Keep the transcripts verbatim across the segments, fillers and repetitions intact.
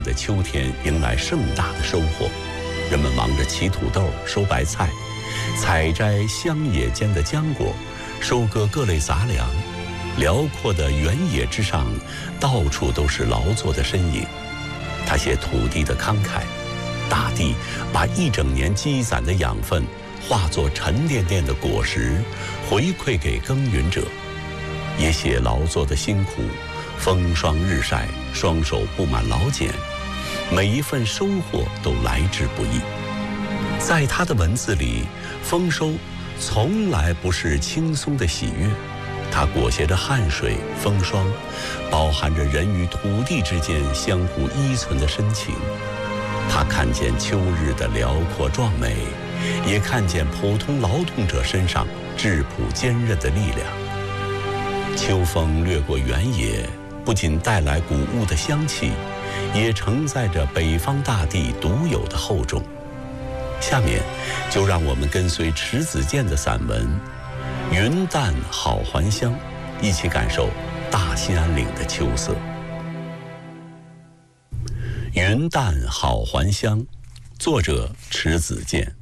的秋天迎来盛大的收获，人们忙着起土豆、收白菜，采摘乡野间的浆果，收割各类杂粮。辽阔的原野之上，到处都是劳作的身影。他写土地的慷慨，大地把一整年积攒的养分化作沉甸甸的果实，回馈给耕耘者；也写劳作的辛苦，风霜日晒，双手布满劳茧，每一份收获都来之不易。在他的文字里，丰收从来不是轻松的喜悦，它裹挟着汗水、风霜，包含着人与土地之间相互依存的深情。他看见秋日的辽阔壮美，也看见普通劳动者身上质朴坚韧的力量。秋风掠过原野，不仅带来谷物的香气，也承载着北方大地独有的厚重。下面就让我们跟随迟子建的散文《云淡好还乡》，一起感受大兴安岭的秋色。《云淡好还乡》，作者迟子建。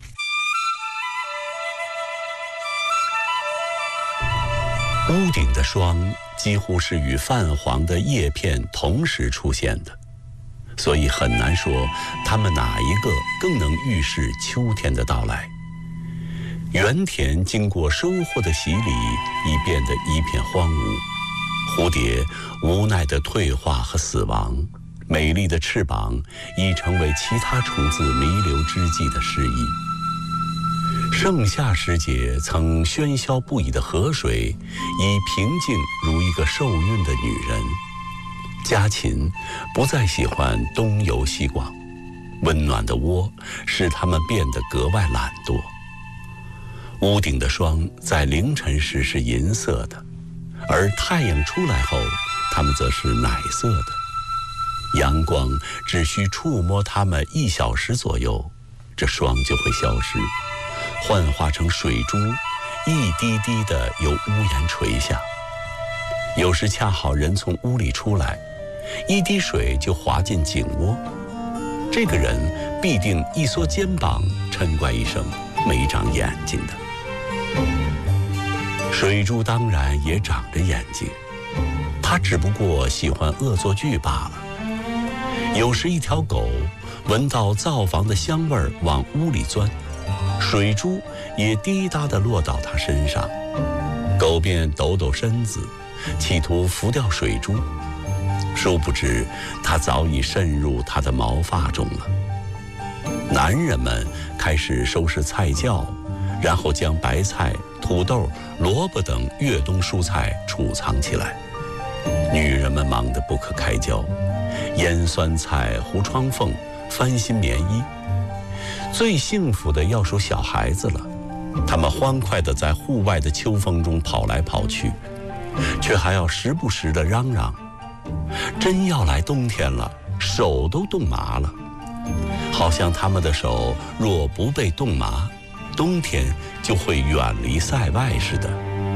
屋顶的霜几乎是与泛黄的叶片同时出现的，所以很难说它们哪一个更能预示秋天的到来。原田经过收获的洗礼，已变得一片荒芜，蝴蝶无奈的退化和死亡，美丽的翅膀已成为其他虫子弥留之际的失意。盛夏时节曾喧嚣不已的河水，已平静如一个受孕的女人。家禽不再喜欢东游西逛，温暖的窝使它们变得格外懒惰。屋顶的霜在凌晨时是银色的，而太阳出来后，它们则是奶色的。阳光只需触摸它们一小时左右，这霜就会消失，幻化成水珠，一滴滴地由屋檐垂下。有时恰好人从屋里出来，一滴水就滑进井窝，这个人必定一缩肩膀，嗔怪一声，没长眼睛的。水珠当然也长着眼睛，它只不过喜欢恶作剧罢了。有时一条狗闻到灶房的香味儿往屋里钻，水珠也滴答地落到它身上，狗便抖抖身子，企图拂掉水珠。殊不知它早已渗入它的毛发中了。男人们开始收拾菜窖，然后将白菜、土豆、萝卜等越冬蔬菜储藏起来。女人们忙得不可开交，腌酸菜、糊窗凤、翻新棉衣。最幸福的要数小孩子了，他们欢快地在户外的秋风中跑来跑去，却还要时不时地嚷嚷：真要来冬天了，手都冻麻了。好像他们的手若不被冻麻，冬天就会远离塞外似的。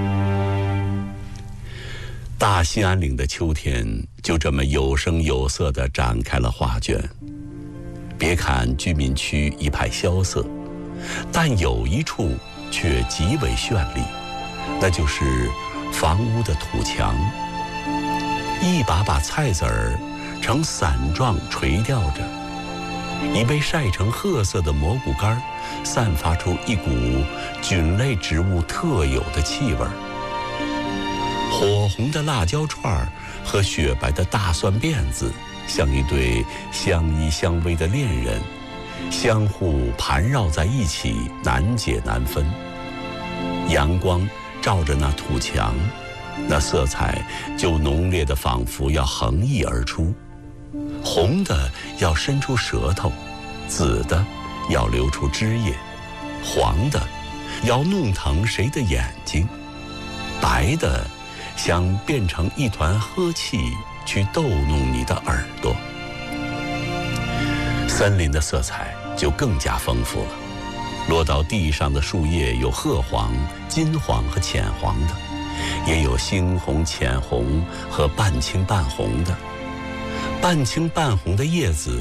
大兴安岭的秋天就这么有声有色地展开了画卷。别看居民区一派萧瑟，但有一处却极为绚丽，那就是房屋的土墙。一把把菜籽儿呈伞状垂吊着，已被晒成褐色的蘑菇干散发出一股菌类植物特有的气味。火红的辣椒串和雪白的大蒜辫子像一对相依相偎的恋人，相互盘绕在一起，难解难分。阳光照着那土墙，那色彩就浓烈的仿佛要横溢而出，红的要伸出舌头，紫的要流出汁液，黄的要弄疼谁的眼睛，白的想变成一团呵气去逗弄你的耳朵。森林的色彩就更加丰富了，落到地上的树叶有褐黄、金黄和浅黄的，也有猩红、浅红和半青半红的。半青半红的叶子